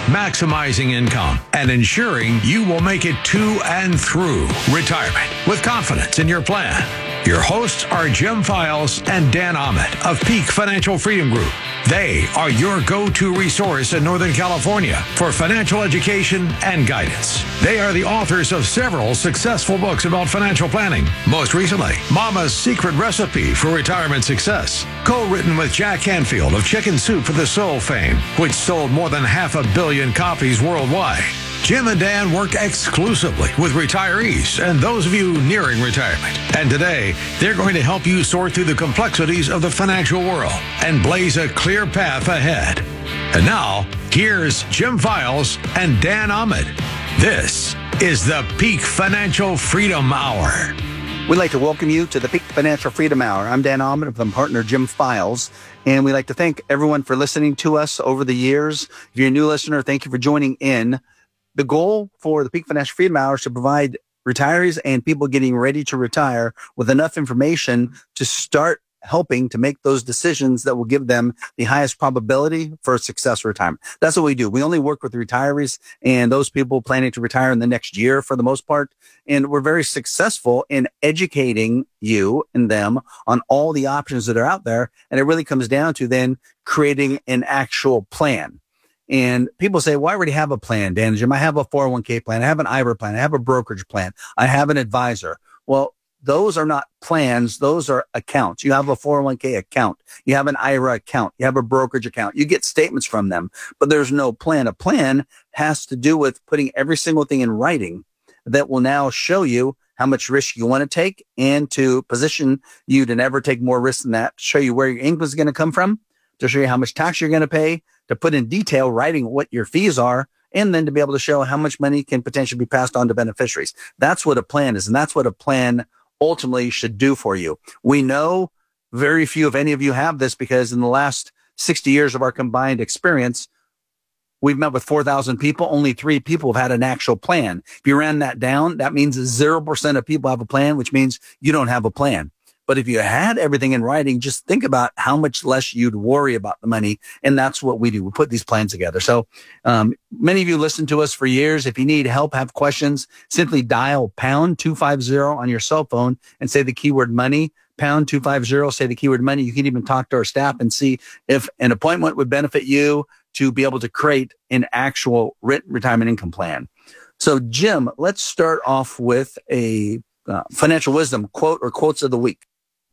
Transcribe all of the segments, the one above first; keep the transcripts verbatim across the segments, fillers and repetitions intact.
maximizing income, and ensuring you will make it to and through retirement with confidence in your plan. Your hosts are Jim Files and Dan Ahmed of Peak Financial Freedom Group. They are your go-to resource in Northern California for financial education and guidance. They are the authors of several successful books about financial planning. Most recently, Mama's Secret Recipe for Retirement Success, co-written with Jack Canfield of Chicken Soup for the Soul fame, which sold more than half a billion copies worldwide. Jim and Dan work exclusively with retirees and those of you nearing retirement. And today, they're going to help you sort through the complexities of the financial world and blaze a clear path ahead. And now, here's Jim Files and Dan Ahmed. This is the Peak Financial Freedom Hour. We'd like to welcome you to the Peak Financial Freedom Hour. I'm Dan Ahmed with my partner Jim Files, and we'd like to thank everyone for listening to us over the years. If you're a new listener, thank you for joining in. The goal for the Peak Financial Freedom Hour is to provide retirees and people getting ready to retire with enough information to start helping to make those decisions that will give them the highest probability for a successful retirement. That's what we do. We only work with retirees and those people planning to retire in the next year for the most part. And we're very successful in educating you and them on all the options that are out there. And it really comes down to then creating an actual plan. And people say, well, I already have a plan, Dan and Jim. I have a four oh one k plan. I have an I R A plan. I have a brokerage plan. I have an advisor. Well, those are not plans. Those are accounts. You have a four oh one k account. You have an I R A account. You have a brokerage account. You get statements from them, but there's no plan. A plan has to do with putting every single thing in writing that will now show you how much risk you want to take and to position you to never take more risk than that, show you where your income is going to come from, to show you how much tax you're going to pay, to put in detail writing what your fees are, and then to be able to show how much money can potentially be passed on to beneficiaries. That's what a plan is, and that's what a plan ultimately should do for you. We know very few, if any of you, have this because in the last sixty years of our combined experience, we've met with four thousand people. Only three people have had an actual plan. If you ran that down, that means zero percent of people have a plan, which means you don't have a plan. But if you had everything in writing, just think about how much less you'd worry about the money. And that's what we do. We put these plans together. So um, many of you listen to us for years. If you need help, have questions, simply dial pound two fifty on your cell phone and say the keyword money, pound two fifty, say the keyword money. You can even talk to our staff and see if an appointment would benefit you to be able to create an actual written retirement income plan. So Jim, let's start off with a uh, financial wisdom quote or quotes of the week.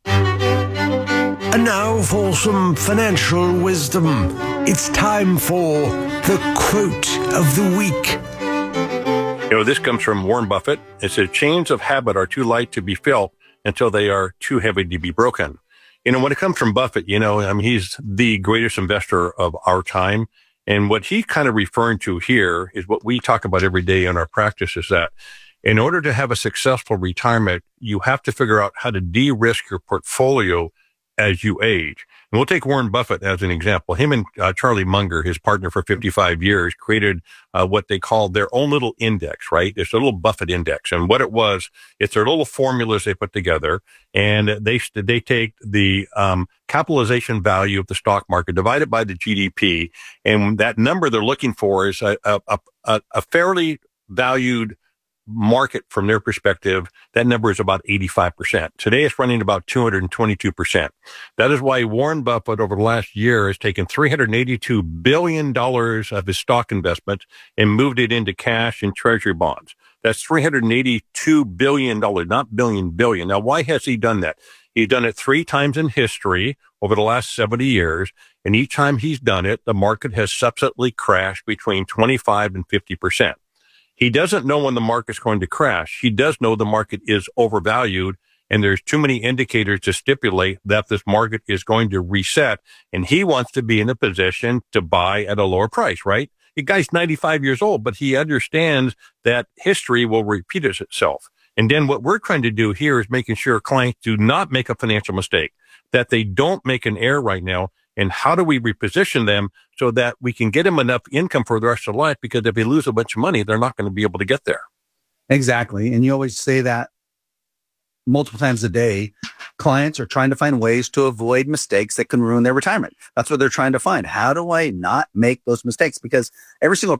And now for some financial wisdom. It's time for the quote of the week. You know, this comes from Warren Buffett. It says, chains of habit are too light to be felt until they are too heavy to be broken. You know, when it comes from Buffett, you know, I mean, he's the greatest investor of our time. And what he kind of referring to here is what we talk about every day in our practice is that in order to have a successful retirement, you have to figure out how to de-risk your portfolio as you age. And we'll take Warren Buffett as an example. Him and uh, Charlie Munger, his partner for fifty-five years, created uh, what they call their own little index, right? It's a little Buffett index. And what it was, it's their little formulas they put together. And they they take the um, capitalization value of the stock market divided by the G D P. And that number they're looking for is a, a, a, a fairly valued market from their perspective. That number is about eighty-five percent. Today it's running about two hundred twenty-two percent. That is why Warren Buffett over the last year has taken three hundred eighty-two billion dollars of his stock investment and moved it into cash and treasury bonds. That's three hundred eighty-two billion dollars, not billion, billion. Now, why has he done that? He's done it three times in history over the last seventy years. And each time he's done it, the market has subsequently crashed between twenty-five and fifty percent. He doesn't know when the market's going to crash. He does know the market is overvalued and there's too many indicators to stipulate that this market is going to reset. And he wants to be in a position to buy at a lower price, right? The guy's ninety-five years old, but he understands that history will repeat itself. And then what we're trying to do here is making sure clients do not make a financial mistake, that they don't make an error right now. And how do we reposition them so that we can get them enough income for the rest of their life? Because if they lose a bunch of money, they're not going to be able to get there. Exactly. And you always say that multiple times a day. Clients are trying to find ways to avoid mistakes that can ruin their retirement. That's what they're trying to find. How do I not make those mistakes? Because every single